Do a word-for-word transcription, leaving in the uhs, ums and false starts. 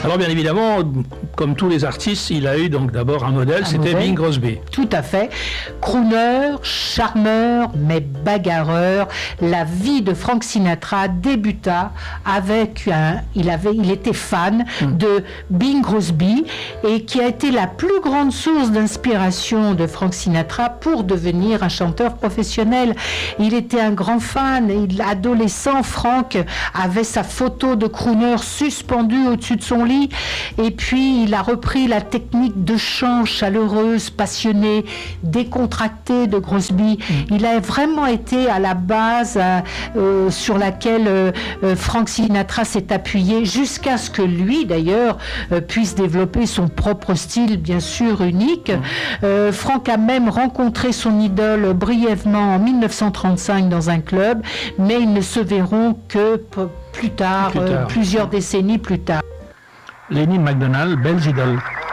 Alors bien évidemment, comme tous les artistes, il a eu donc d'abord un modèle, un c'était modèle. Bing Crosby. Tout à fait. Crooner, charmeur, mais bagarreur. La vie de Frank Sinatra débuta avec un... Il, avait, il était fan mm. de Bing Crosby et qui a été la plus grande source d'inspiration de Frank Sinatra pour devenir un chanteur professionnel. Il était un grand fan. Il, adolescent, Frank avait sa photo de crooner suspendue au-dessus de son lit. Et puis, il a repris la technique de chant chaleureuse, passionnée, décontractée de Crosby. Mm. Il a vraiment été à la base euh, sur laquelle euh, Frank Sinatra s'est appuyé jusqu'à ce que lui, d'ailleurs, euh, puisse développer son propre style, bien sûr, unique. Mm. Euh, Frank a même rencontré son idole brièvement en dix-neuf cent trente-cinq dans un club, mais ils ne se verront que p- plus tard, plus tard. Euh, plusieurs décennies plus tard. Lenny McDonald, Bell's Idol.